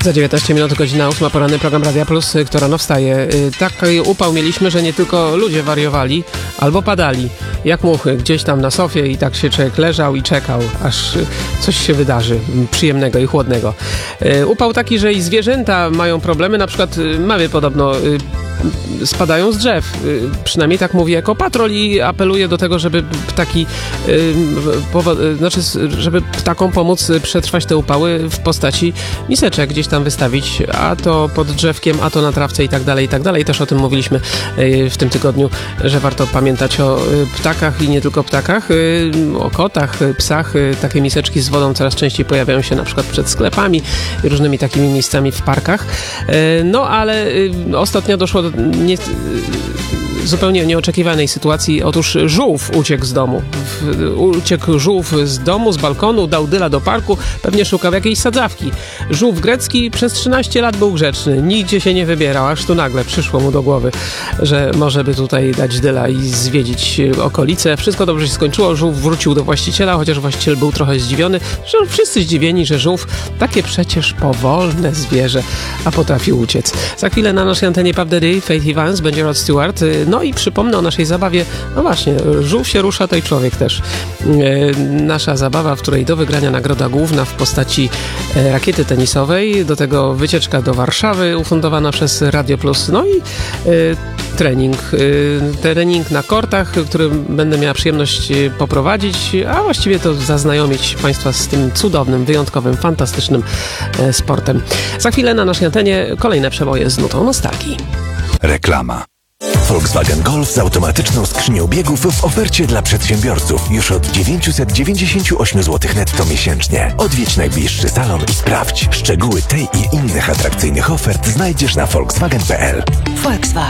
Za 19 minut, godzina 8, poranny program Radia Plus, kto rano wstaje. Taki upał mieliśmy, że nie tylko ludzie wariowali, albo padali, jak muchy, gdzieś tam na sofie i tak się człowiek leżał i czekał, aż coś się wydarzy przyjemnego i chłodnego. Upał taki, że i zwierzęta mają problemy, na przykład mały podobno spadają z drzew. Przynajmniej tak mówi Ekopatrol i apeluje do tego, żeby ptaki, żeby ptakom pomóc przetrwać te upały w postaci miseczek gdzieś tam wystawić, a to pod drzewkiem, a to na trawce i tak dalej, i tak dalej. Też o tym mówiliśmy w tym tygodniu, że warto pamiętać o ptakach i nie tylko ptakach, o kotach, psach. Takie miseczki z wodą coraz częściej pojawiają się na przykład przed sklepami i różnymi takimi miejscami w parkach. No ale ostatnio doszło do zupełnie nieoczekiwanej sytuacji. Otóż żółw uciekł z domu. Uciekł żółw z domu, z balkonu, dał dyla do parku, pewnie szukał jakiejś sadzawki. Żółw grecki przez 13 lat był grzeczny, nigdzie się nie wybierał, aż tu nagle przyszło mu do głowy, że może by tutaj dać dyla i zwiedzić okolice. Wszystko dobrze się skończyło, żółw wrócił do właściciela, chociaż właściciel był trochę zdziwiony, że wszyscy zdziwieni, że żółw, takie przecież powolne zwierzę, a potrafił uciec. Za chwilę na naszej antenie Pub Daddy, Faith Evans, będzie Rod Stewart. No i przypomnę o naszej zabawie. No właśnie, żółw się rusza, to i człowiek też. Nasza zabawa, w której do wygrania nagroda główna w postaci rakiety tenisowej, do tego wycieczka do Warszawy ufundowana przez Radio Plus, no i trening na kortach, który będę miała przyjemność poprowadzić, a właściwie to zaznajomić Państwa z tym cudownym, wyjątkowym, fantastycznym sportem. Za chwilę na naszej antenie kolejne przeboje z nutą nostalgii. Reklama. Volkswagen Golf z automatyczną skrzynią biegów w ofercie dla przedsiębiorców już od 998 zł netto miesięcznie. Odwiedź najbliższy salon i sprawdź. Szczegóły tej i innych atrakcyjnych ofert znajdziesz na volkswagen.pl. Volkswagen.